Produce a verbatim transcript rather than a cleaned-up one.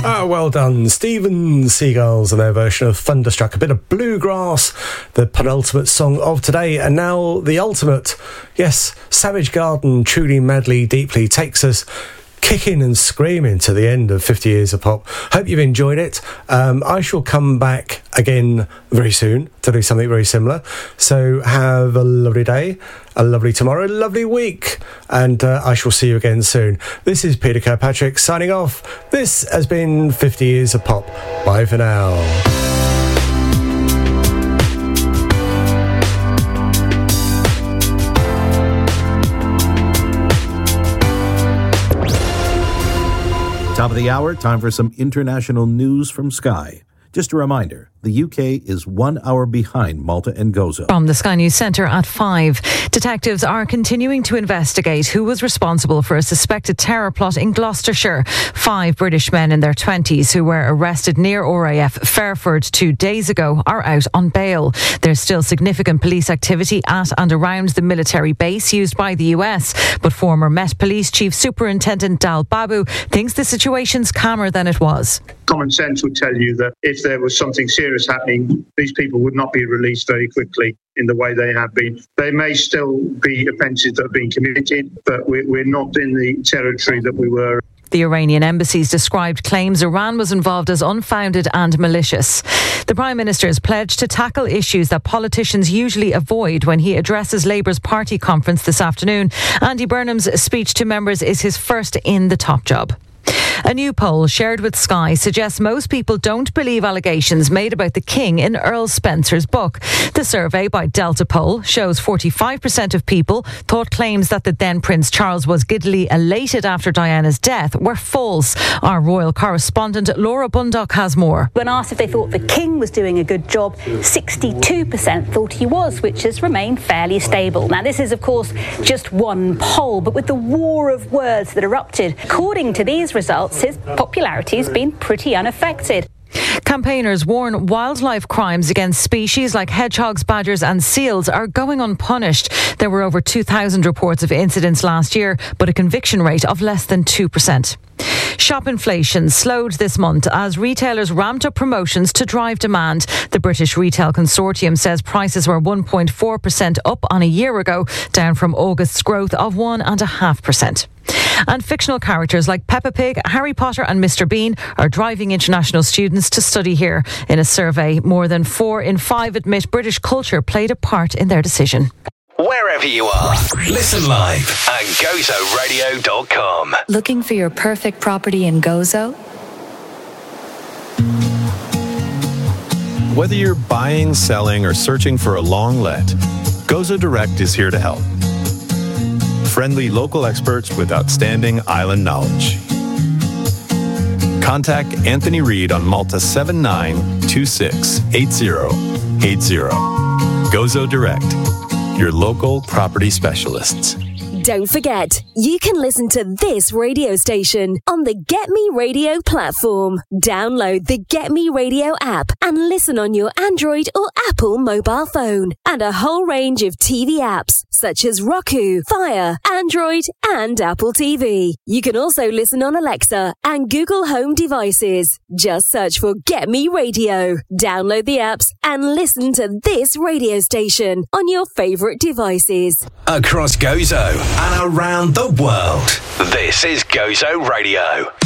Ah, well done. Steven Seagulls and their version of Thunderstruck. A bit of bluegrass, the penultimate song of today. And now the ultimate. Yes, Savage Garden, Truly, Madly, Deeply takes us kicking and screaming to the end of fifty years of pop. Hope you've enjoyed it. Um, I shall come back again very soon to do something very similar. So have a lovely day, a lovely tomorrow, a lovely week, and uh, I shall see you again soon. This is Peter Kirkpatrick signing off. This has been fifty years of pop. Bye for now. Top of the hour, time for some international news from Sky. Just a reminder, the U K is one hour behind Malta and Gozo. From the Sky News Centre at five. Detectives are continuing to investigate who was responsible for a suspected terror plot in Gloucestershire. Five British men in their twenties who were arrested near R A F Fairford two days ago are out on bail. There's still significant police activity at and around the military base used by the U S, but former Met Police Chief Superintendent Dal Babu thinks the situation's calmer than it was. Common sense would tell you that if there was something serious happening, these people would not be released very quickly in the way they have been. There may still be offences that have been committed, but we're, we're not in the territory that we were. The Iranian embassy's described claims Iran was involved as unfounded and malicious. The Prime Minister has pledged to tackle issues that politicians usually avoid when he addresses Labour's party conference this afternoon. Andy Burnham's speech to members is his first in the top job. A new poll shared with Sky suggests most people don't believe allegations made about the King in Earl Spencer's book. The survey by Delta Poll shows forty-five percent of people thought claims that the then Prince Charles was giddily elated after Diana's death were false. Our royal correspondent Laura Bundock has more. When asked if they thought the King was doing a good job, sixty-two percent thought he was, which has remained fairly stable. Now, this is, of course, just one poll, but with the war of words that erupted, according to these results, his popularity has been pretty unaffected. Campaigners warn wildlife crimes against species like hedgehogs, badgers and seals are going unpunished. There were over two thousand reports of incidents last year, but a conviction rate of less than two percent. Shop inflation slowed this month as retailers ramped up promotions to drive demand. The British Retail Consortium says prices were one point four percent up on a year ago, down from August's growth of one point five percent. And fictional characters like Peppa Pig, Harry Potter and Mister Bean are driving international students to study here. In a survey, more than four in five admit British culture played a part in their decision. Wherever you are, listen live at gozo radio dot com. Looking for your perfect property in Gozo? Whether you're buying, selling, or searching for a long let, Gozo Direct is here to help. Friendly local experts with outstanding island knowledge. Contact Anthony Reed on Malta seven nine two six eight zero eight zero. Gozo Direct, your local property specialists. Don't forget, you can listen to this radio station on the Get Me Radio platform. Download the Get Me Radio app and listen on your Android or Apple mobile phone. And a whole range of T V apps such as Roku, Fire, Android and Apple T V. You can also listen on Alexa and Google Home devices. Just search for Get Me Radio. Download the apps and listen to this radio station on your favourite devices. Across Gozo and around the world, this is Gozo Radio.